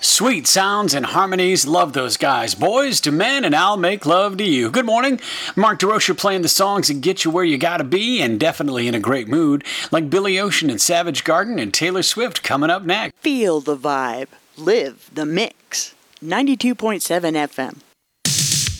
Sweet sounds and harmonies, love those guys. Boys to men, and I'll make love to you. Good morning. Mark DeRocher playing the songs that get you where you gotta be, and definitely in a great mood, like Billy Ocean and Savage Garden and Taylor Swift coming up next. Feel the vibe. Live the mix. 92.7 FM.